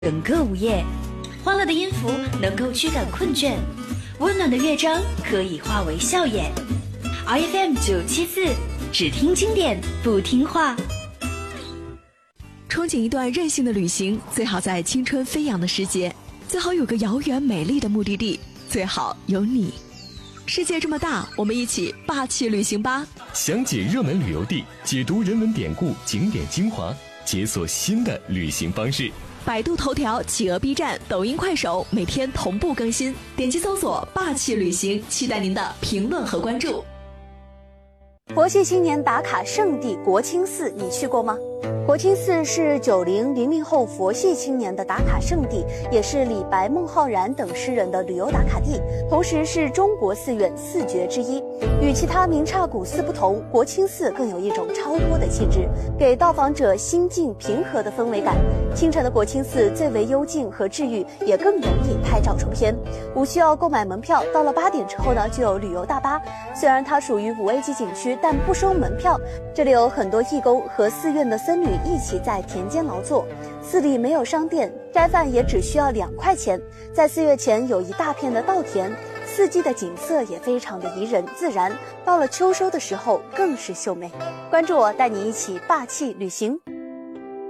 整个午夜。欢乐的音符能够驱赶困倦，温暖的乐章可以化为笑颜。RFM974，只听经典不听话。 憧憬一段任性的旅行，最好在青春飞扬的时节，最好有个遥远美丽的目的地，最好有你。世界这么大，我们一起霸气旅行吧！ 详解热门旅游地，解读人文典故、景点精华，解锁新的旅行方式。 百度头条、企鹅 B 站、抖音、快手每天同步更新，点击搜索“霸气旅行”，期待您的评论和关注。 佛系青年打卡圣地国清寺，你去过吗？国清寺是90、00后佛系青年的打卡圣地，也是李白、孟浩然等诗人的旅游打卡地，同时是中国寺院四绝之一。与其他名刹古寺不同，国清寺更有一种超脱的气质，给到访者心境平和的氛围感。清晨的国清寺最为幽静和治愈，也更容易拍照出片。无需要购买门票，到了8点之后呢，就有旅游大巴。虽然它属于5A级景区，但不收门票。这里有很多义工和寺院的僧侣一起在田间劳作。寺里没有商店，斋饭也只需要2块钱。在寺院前有一大片的稻田，四季的景色也非常的宜人自然。到了秋收的时候更是秀美。关注我，带你一起霸气旅行。